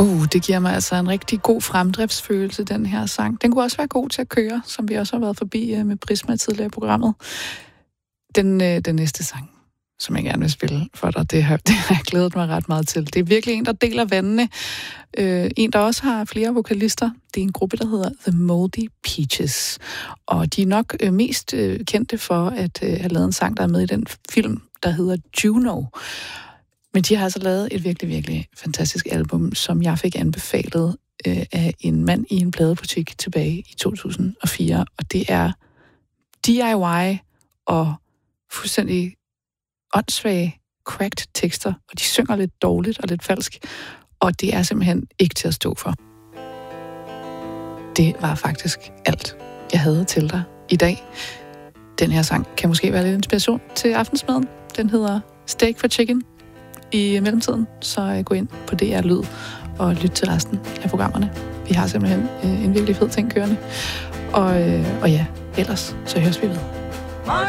Det giver mig altså en rigtig god fremdriftsfølelse, den her sang. Den kunne også være god til at køre, som vi også har været forbi med Prisma tidligere i programmet. Den næste sang, som jeg gerne vil spille for dig, det har jeg glædet mig ret meget til. Det er virkelig en, der deler vandene. En, der også har flere vokalister. Det er en gruppe, der hedder The Moldy Peaches. Og de er nok mest kendte for at have lavet en sang, der er med i den film, der hedder Juno. Men de har altså lavet et virkelig, virkelig fantastisk album, som jeg fik anbefalet af en mand i en pladebutik tilbage i 2004. Og det er DIY og fuldstændig åndssvage, cracked tekster, og de synger lidt dårligt og lidt falsk, og det er simpelthen ikke til at stå for. Det var faktisk alt, jeg havde til dig i dag. Den her sang kan måske være lidt inspiration til aftensmaden. Den hedder Steak for Chicken i mellemtiden, så gå ind på DR Lyd og lyt til resten af programmerne. Vi har simpelthen en virkelig fed ting kørende. Og ja, ellers så høres vi ved.